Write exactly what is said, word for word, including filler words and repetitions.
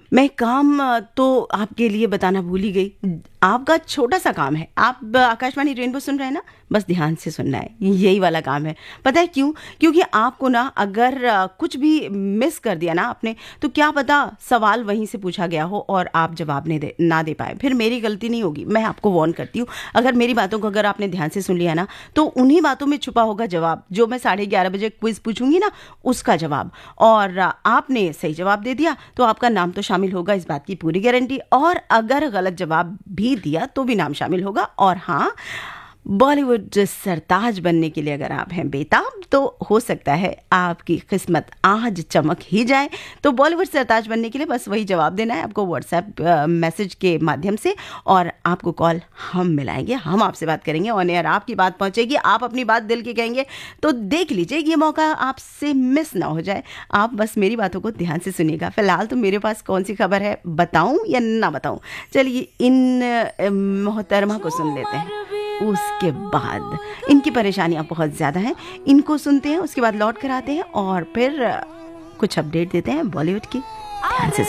मैं काम अ, तो आपके लिए बताना भूल ही गई। आपका छोटा सा काम है, आप आकाशवाणी रेनबो सुन रहे हैं ना, बस ध्यान से सुनना है, यही वाला काम है। पता है क्यों? क्योंकि आपको ना अगर अ, कुछ भी मिस कर दिया ना आपने, तो क्या पता सवाल वहीं से पूछा गया हो और आप जवाब नहीं दे ना दे पाए, फिर मेरी गलती नहीं होगी। मैं आपको वार्न करती हूँ, अगर मेरी बातों को अगर आपने ध्यान से सुन लिया ना, तो उन्हीं बातों में छुपा होगा जवाब, जो मैं साढ़े ग्यारह बजे क्विज पूछूंगी ना, उसका जवाब। और अ, आपने सही जवाब दे दिया तो आपका नाम तो शामिल होगा, इस बात की पूरी गारंटी। और अगर गलत जवाब भी दिया तो भी नाम शामिल होगा। और हाँ, बॉलीवुड सरताज बनने के लिए अगर आप हैं बेताब, तो हो सकता है आपकी किस्मत आज चमक ही जाए। तो बॉलीवुड सरताज बनने के लिए बस वही जवाब देना है आपको व्हाट्सएप मैसेज के माध्यम से, और आपको कॉल हम मिलाएंगे, हम आपसे बात करेंगे ऑन एयर, आपकी बात पहुंचेगी, आप अपनी बात दिल की कहेंगे। तो देख लीजिए ये मौका आपसे मिस ना हो जाए, आप बस मेरी बातों को ध्यान से सुनिएगा। फिलहाल तो मेरे पास कौन सी खबर है, बताऊं या ना बताऊं? चलिए इन अ, मोहतरमा को सुन लेते हैं, उसके बाद इनकी परेशानियां बहुत ज़्यादा हैं, इनको सुनते हैं, उसके बाद लौट कर आते हैं और फिर अ, कुछ अपडेट देते हैं बॉलीवुड की। ध्यान से